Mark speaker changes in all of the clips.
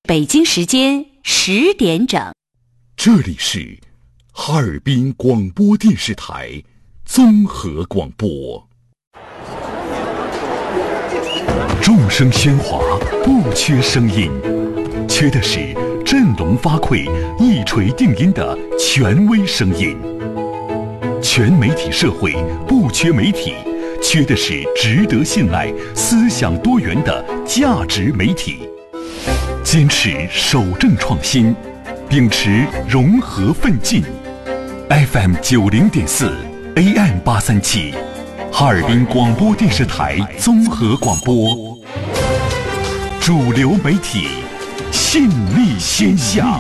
Speaker 1: 北京时间10点整，
Speaker 2: 这里是哈尔滨广播电视台综合广播。众声喧哗，不缺声音，缺的是振聋发聩、一锤定音的权威声音。全媒体社会不缺媒体，缺的是值得信赖、思想多元的价值媒体。坚持守正创新，秉持融合奋进。FM 90.4 AM 837，哈尔滨广播电视台综合广播，主流媒体，信力天下。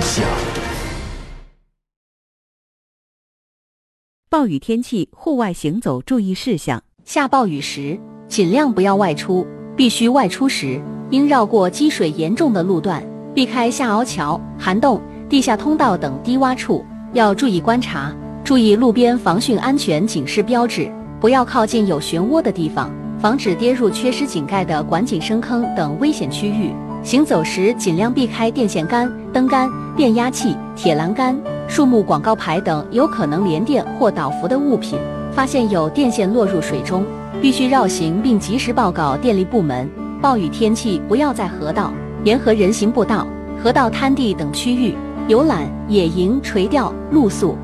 Speaker 1: 暴雨天气户外行走注意事项：
Speaker 3: 下暴雨时，尽量不要外出，必须外出时，应绕过积水严重的路段，避开下凹桥、涵洞、地下通道等低洼处，要注意观察，注意路边防汛安全警示标志，不要靠近有漩涡的地方，防止跌入缺失井盖的管井深坑等危险区域。行走时尽量避开电线杆、灯杆、变压器、铁栏杆、树木广告牌等有可能连电或导浮的物品。发现有电线落入水中，必须绕行并及时报告电力部门。暴雨天气不要在河道、沿河人行步道、河道滩地等区域游览、野营、垂钓、露宿。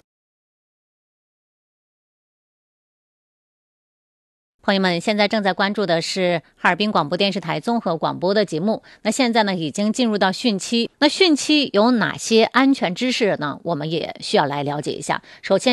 Speaker 4: 朋友们，现在正在关注的是哈尔滨广播电视台综合广播的节目。那现在呢，已经进入到汛期。那汛期有哪些安全知识呢？我们也需要来了解一下。首先